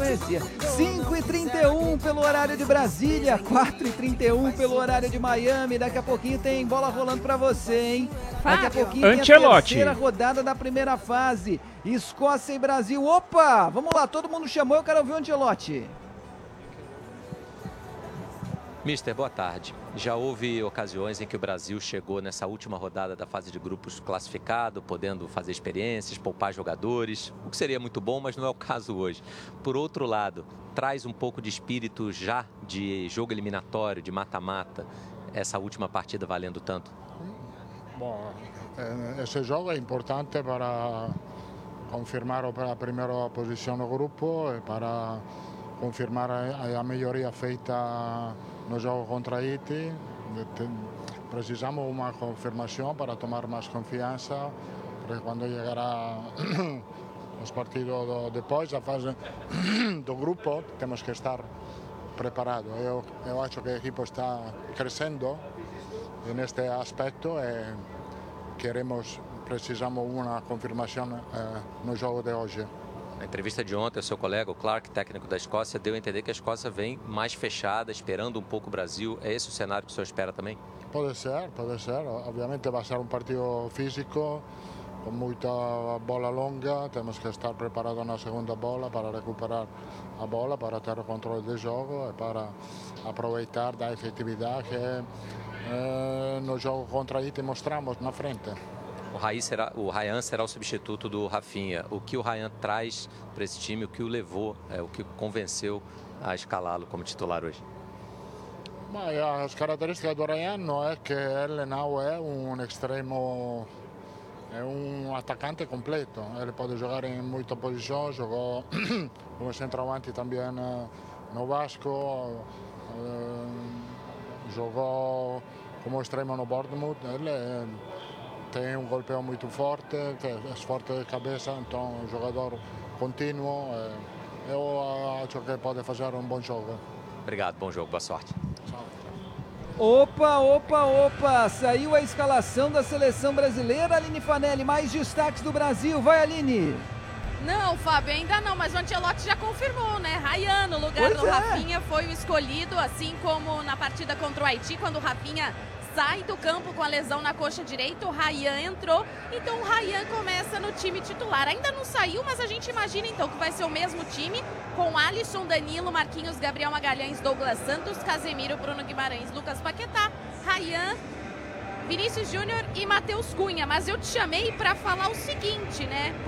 distância. 5h31 pelo horário de Brasília, 4h31 pelo horário de Miami. Daqui a pouquinho tem bola rolando pra você, hein? Daqui a pouquinho tem a terceira rodada da primeira fase. Escócia e Brasil. Opa! Vamos lá, todo mundo chamou, eu quero ouvir o Ancelotti. Mister, boa tarde. Já houve ocasiões em que o Brasil chegou nessa última rodada da fase de grupos classificado, podendo fazer experiências, poupar jogadores, o que seria muito bom, mas não é o caso hoje. Por outro lado, traz um pouco de espírito já de jogo eliminatório, de mata-mata, essa última partida valendo tanto? Bom, esse jogo é importante para confirmar a primeira posição no grupo e para confirmar a melhoria feita no jogo contra Haiti. Precisamos uma confirmação para tomar mais confiança, porque quando chegará os partidos depois, a fase do grupo, temos que estar preparados. Eu acho que o equipo está crescendo neste aspecto e precisamos uma confirmação no jogo de hoje. Na entrevista de ontem, o seu colega, o Clark, técnico da Escócia, deu a entender que a Escócia vem mais fechada, esperando um pouco o Brasil. É esse o cenário que o senhor espera também? Pode ser. Obviamente vai ser um partido físico, com muita bola longa. Temos que estar preparados na segunda bola para recuperar a bola, para ter o controle do jogo e para aproveitar da efetividade que no jogo contra Haiti mostramos na frente. O Ryan será o substituto do Rafinha. O que o Ryan traz para esse time, o que o levou, o que convenceu a escalá-lo como titular hoje? As características do Ryan não é que ele não é um extremo, é um atacante completo. Ele pode jogar em muitas posições, jogou como centroavante também no Vasco, jogou como extremo no Bournemouth. Ele tem um golpeo muito forte, é forte de cabeça, então um jogador contínuo. Eu acho que pode fazer um bom jogo. Obrigado, bom jogo, boa sorte. Opa! Saiu a escalação da seleção brasileira, Aline Fanelli. Mais destaques do Brasil, vai Aline! Não, Fábio, ainda não, mas o Ancelotti já confirmou, né? Ryan, no lugar do Rafinha, foi o escolhido, assim como na partida contra o Haiti, quando o Rafinha sai do campo com a lesão na coxa direita, o Ryan entrou, então o Ryan começa no time titular. Ainda não saiu, mas a gente imagina então que vai ser o mesmo time, com Alisson, Danilo, Marquinhos, Gabriel Magalhães, Douglas Santos, Casemiro, Bruno Guimarães, Lucas Paquetá, Ryan, Vinícius Júnior e Matheus Cunha. Mas eu te chamei para falar o seguinte, né?